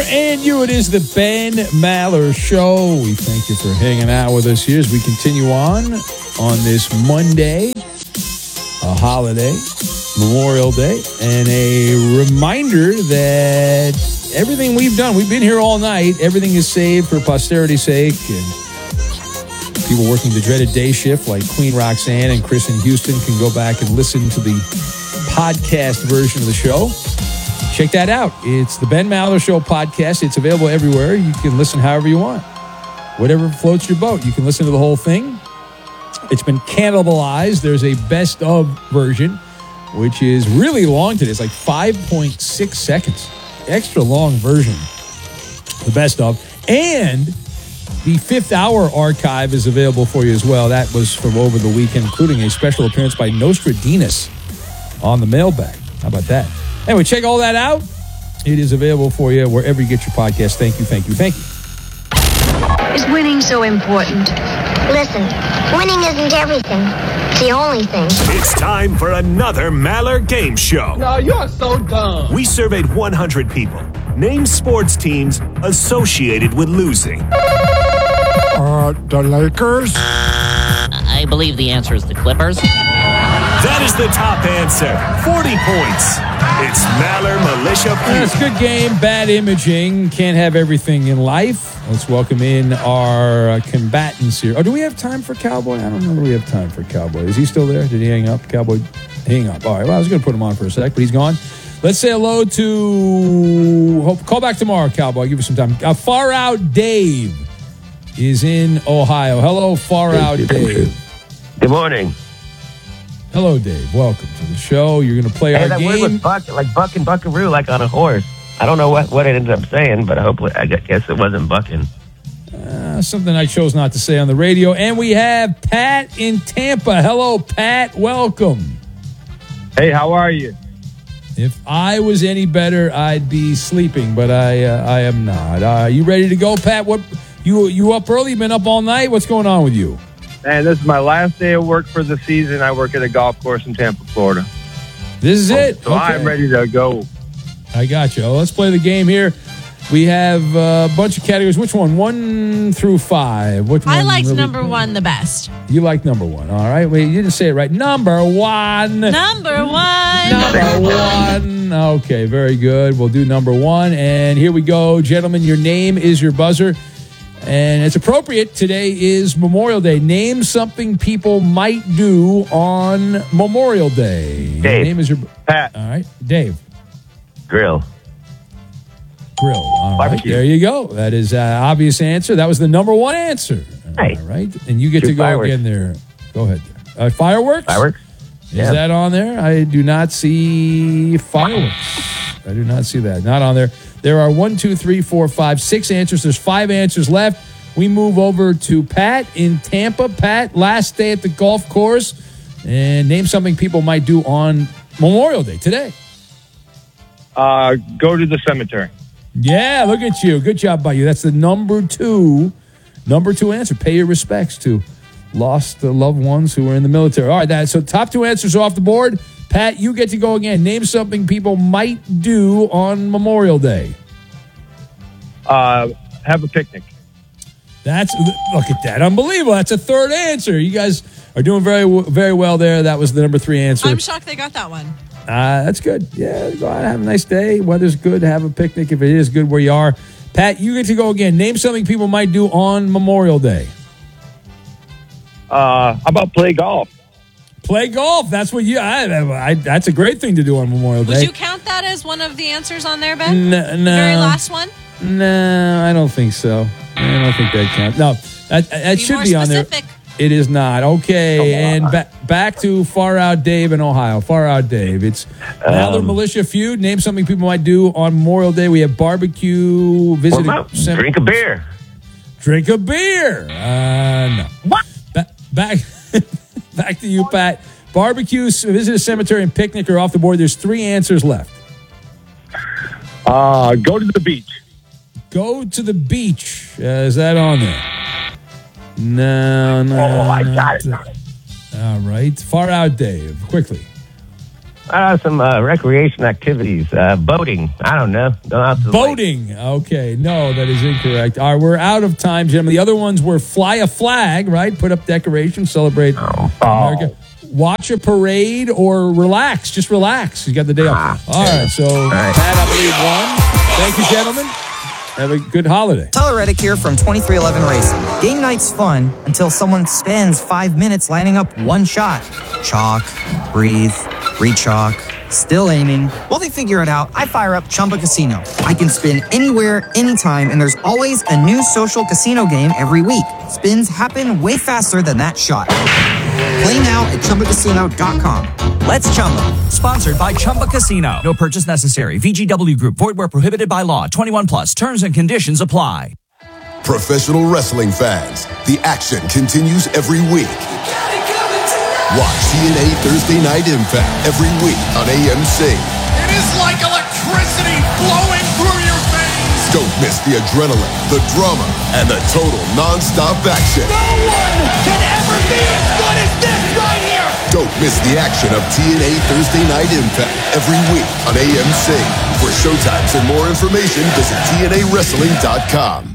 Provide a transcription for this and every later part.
and you. It is the Ben Maller Show. We thank you for hanging out with us here as we continue on this Monday, a holiday, Memorial Day, and a reminder that everything we've done, we've been here all night, everything is saved for posterity's sake, and people working the dreaded day shift like Queen Roxanne and Chris in Houston can go back and listen to the podcast version of the show. Check that out. It's the Ben Maller Show podcast. It's available everywhere. You can listen however you want. Whatever floats your boat. You can listen to the whole thing. It's been cannibalized. There's a best of version, which is really long today. It's like 5.6 seconds. Extra long version. The best of. And the fifth hour archive is available for you as well. That was from over the weekend, including a special appearance by Nostradamus on the mailbag. How about that? Anyway, check all that out. It is available for you wherever you get your podcast. Thank you, thank you, thank you. Is winning so important? Listen, winning isn't everything. It's the only thing. It's time for another Maller Game Show. No, you're so dumb. We surveyed 100 people. Name sports teams associated with losing. The Lakers? I believe the answer is the Clippers. That is the top answer. 40 points. It's Maller Militia Feud. It's a good game, bad imaging. Can't have everything in life. Let's welcome in our combatants here. Oh, do we have time for Cowboy? I don't know if we have time for Cowboy. Is he still there? Did he hang up? Cowboy, hang up. All right, well, I was going to put him on for a sec, but he's gone. Let's say hello to... Call back tomorrow, Cowboy. I'll give you some time. Far Out Dave is in Ohio. Hello, Far Out Dave. Good morning. Hello, Dave. Welcome to the show. You're going to play our that game. Word was buck, like buck and buckaroo, like on a horse. I don't know what it ended up saying, but I guess it wasn't bucking. Something I chose not to say on the radio. And we have Pat in Tampa. Hello, Pat. Welcome. Hey, how are you? If I was any better, I'd be sleeping, but I am not. You ready to go, Pat? What you up early? Been up all night? What's going on with you? Man, this is my last day of work for the season. I work at a golf course in Tampa, Florida. This is it. So okay. I'm ready to go. I got you. Let's play the game here. We have a bunch of categories. Which one? 1 through 5. Which one? I liked number 1 the best. You like number 1. All right. Wait, you didn't say it right. Number 1. Number 1. Number 1. Okay, very good. We'll do number 1. And here we go. Gentlemen, your name is your buzzer. And it's appropriate. Today is Memorial Day. Name something people might do on Memorial Day. Dave. Your name is your... Pat. All right. Dave. Grill. All right, Barbecue. there you go. That is obvious answer. That was the number 1 answer. Hey. All right, and you get to go fireworks. again there. Go ahead. Fireworks? Fireworks? Is that on there? I do not see fireworks. I do not see that. Not on there. There are 1, 2, 3, 4, 5, 6 answers. There's 5 answers left. We move over to Pat in Tampa. Pat, last day at the golf course. And name something people might do on Memorial Day today. Go to the cemetery. Yeah, look at you. Good job by you. That's the number 2 answer. Pay your respects to lost loved ones who were in the military. All right, so top 2 answers are off the board. Pat, you get to go again. Name something people might do on Memorial Day. Have a picnic. Look at that. Unbelievable. That's a 3rd answer. You guys are doing very, very well there. That was the number 3 answer. I'm shocked they got that one. That's good. Yeah, go out and have a nice day. Weather's good. Have a picnic if it is good where you are. Pat, you get to go again. Name something people might do on Memorial Day. How about play golf? Play golf. That's what that's a great thing to do on Memorial Day. Would you count that as one of the answers on there, Ben? No. The very last one? No, I don't think so. I don't think that counts. No, that should be on there. It is not. Okay, and back to Far Out Dave in Ohio. Far Out Dave. It's Maller Militia Feud. Name something people might do on Memorial Day. We have barbecue, visit drink a beer. Drink a beer. No. What? Back to you, Pat. Barbecue, visit a cemetery, and picnic are off the board. There's 3 answers left. Go to the beach. Go to the beach. Is that on there? No. Oh, I got it. All right. Far Out Dave. Quickly. Some recreation activities. Boating. I don't know. Go out to the lake. Boating. Okay. No, that is incorrect. All right, we're out of time, gentlemen. The other ones were fly a flag, right? Put up decorations, celebrate America. Watch a parade or relax. Just relax. You got the day off. All right. So, Pat, I believe, won. Thank you, gentlemen. Have a good holiday. Tyler Reddick here from 2311 Racing. Game night's fun until someone spends 5 minutes lining up one shot. Chalk, breathe, re-chalk, still aiming. While they figure it out, I fire up Chumba Casino. I can spin anywhere, anytime, and there's always a new social casino game every week. Spins happen way faster than that shot. Play now at ChumbaCasino.com. Let's Chumba. Sponsored by Chumba Casino. No purchase necessary. VGW Group. Void where prohibited by law. 21 plus. Terms and conditions apply. Professional wrestling fans, the action continues every week. Watch TNA Thursday Night Impact every week on AMC. It is like electricity flowing through your veins. Don't miss the adrenaline, the drama, and the total non-stop action. No one can ever be as good as this right here. Don't miss the action of TNA Thursday Night Impact every week on AMC. For showtimes and more information, visit TNAWrestling.com.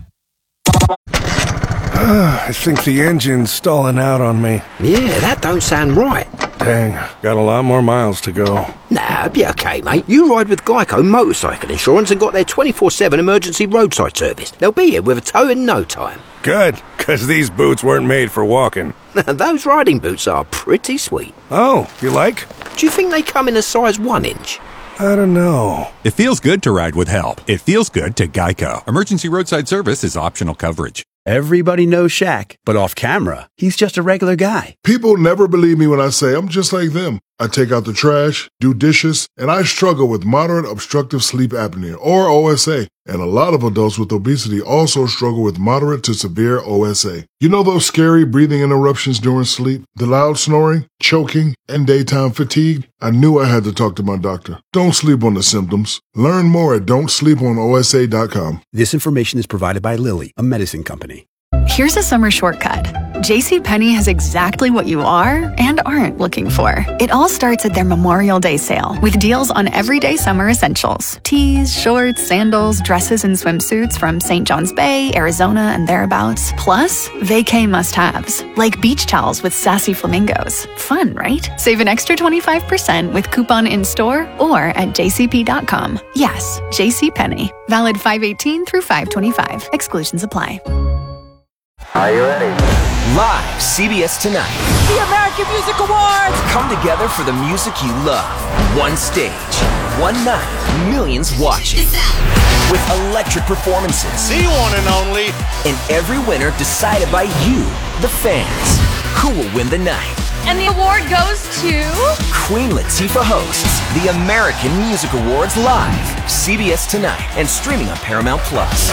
I think the engine's stalling out on me. Yeah, that don't sound right. Dang, got a lot more miles to go. Nah, be okay, mate. You ride with Geico Motorcycle Insurance and got their 24/7 emergency roadside service. They'll be here with a tow in no time. Good, because these boots weren't made for walking. Those riding boots are pretty sweet. Oh, you like? Do you think they come in a size 1 inch? I don't know. It feels good to ride with help. It feels good to Geico. Emergency roadside service is optional coverage. Everybody knows Shaq, but off camera, he's just a regular guy. People never believe me when I say I'm just like them. I take out the trash, do dishes, and I struggle with moderate obstructive sleep apnea, or OSA. And a lot of adults with obesity also struggle with moderate to severe OSA. You know those scary breathing interruptions during sleep, the loud snoring, choking, and daytime fatigue? I knew I had to talk to my doctor. Don't sleep on the symptoms. Learn more at don'tsleeponosa.com. This information is provided by Lilly, a medicine company. Here's a summer shortcut. JCPenney has exactly what you are and aren't looking for. It all starts at their Memorial Day sale with deals on everyday summer essentials. Tees, shorts, sandals, dresses, and swimsuits from St. John's Bay, Arizona, and thereabouts. Plus, vacay must-haves, like beach towels with sassy flamingos. Fun, right? Save an extra 25% with coupon in-store or at jcp.com. Yes, JCPenney. Valid 5/18 through 5/25. Exclusions apply. Are you ready? Live, CBS Tonight. The American Music Awards! Come together for the music you love. One stage, one night, millions watching. With electric performances. The one and only. And every winner decided by you, the fans. Who will win the night? And the award goes to... Queen Latifah hosts the American Music Awards live. CBS Tonight and streaming on Paramount Plus.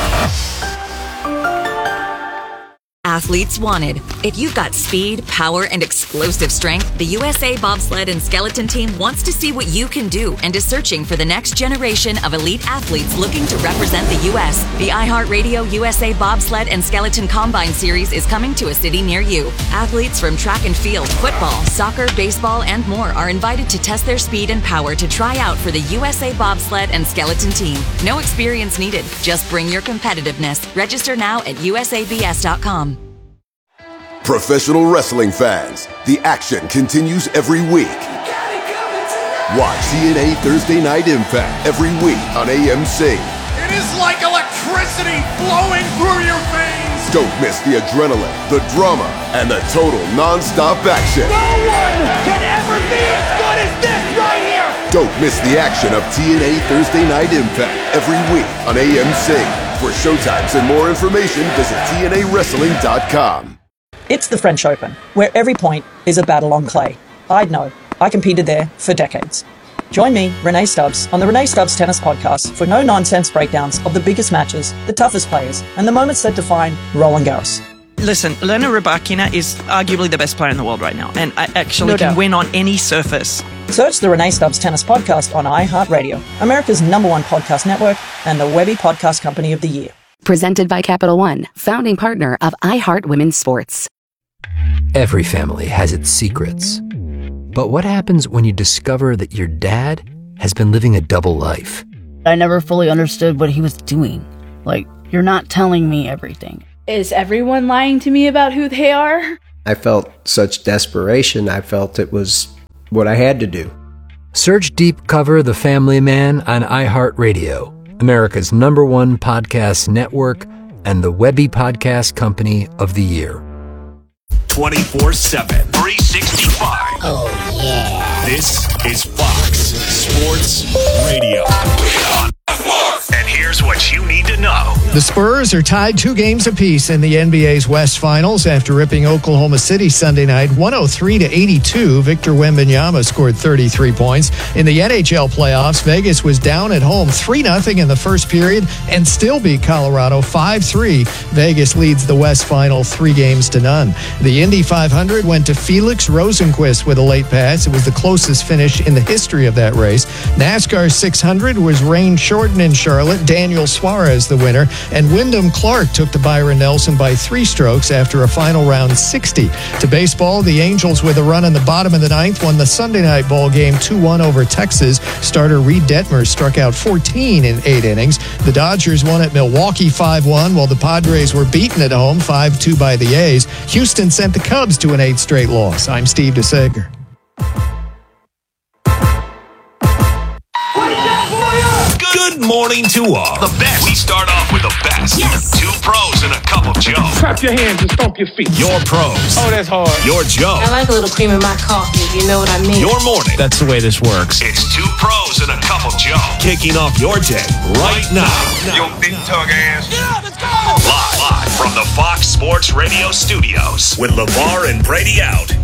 Athletes wanted. If you've got speed, power, and explosive strength, the USA Bobsled and Skeleton Team wants to see what you can do and is searching for the next generation of elite athletes looking to represent the U.S. The iHeartRadio USA Bobsled and Skeleton Combine Series is coming to a city near you. Athletes from track and field, football, soccer, baseball, and more are invited to test their speed and power to try out for the USA Bobsled and Skeleton Team. No experience needed. Just bring your competitiveness. Register now at usabs.com. Professional wrestling fans, the action continues every week. Watch TNA Thursday Night Impact every week on AMC. It is like electricity flowing through your veins. Don't miss the adrenaline, the drama, and the total non-stop action. No one can ever be as good as this right here. Don't miss the action of TNA Thursday Night Impact every week on AMC. For showtimes and more information, visit TNAWrestling.com. It's the French Open, where every point is a battle on clay. I'd know. I competed there for decades. Join me, Renee Stubbs, on the Renee Stubbs Tennis Podcast for no-nonsense breakdowns of the biggest matches, the toughest players, and the moments that define Roland Garros. Listen, Elena Rybakina is arguably the best player in the world right now, and I actually can win on any surface. Search the Renee Stubbs Tennis Podcast on iHeartRadio, America's #1 podcast network, and the Webby Podcast Company of the Year. Presented by Capital One, founding partner of iHeart Women's Sports. Every family has its secrets. But what happens when you discover that your dad has been living a double life? I never fully understood what he was doing. Like, you're not telling me everything. Is everyone lying to me about who they are? I felt such desperation. I felt it was what I had to do. Search Deep Cover The Family Man on iHeartRadio, America's #1 podcast network and the Webby Podcast Company of the Year. 24/7, 365. Oh, yeah. This is Fox Sports Radio. And here's what you need to know. The Spurs are tied 2 games apiece in the NBA's West Finals after ripping Oklahoma City Sunday night 103-82. Victor Wembanyama scored 33 points. In the NHL playoffs, Vegas was down at home 3-0 in the first period and still beat Colorado 5-3. Vegas leads the West Final 3-0. The Indy 500 went to Felix Rosenqvist with a late pass. It was the closest finish in the history of that race. NASCAR 600 was rain shortened in Charlotte. Daniel Suarez the winner, and Wyndham Clark took to Byron Nelson by 3 strokes after a final round 60. To baseball, the Angels, with a run in the bottom of the 9th, won the Sunday night ball game 2-1 over Texas. Starter Reed Detmer struck out 14 in 8 innings. The Dodgers won at Milwaukee 5-1, while the Padres were beaten at home 5-2 by the A's. Houston sent the Cubs to an 8th straight loss. I'm Steve DeSager. Good morning to all. The best. We start off with the best. Yes. 2 pros and a cup of Joe. Clap your hands and stomp your feet. Your pros. Oh, that's hard. Your Joe. I like a little cream in my coffee, if you know what I mean. Your morning. That's the way this works. It's 2 pros and a cup of Joe. Kicking off your day right now. Yo, big tug ass. Yeah, let's go. Live from the Fox Sports Radio studios with LeVar and Brady out.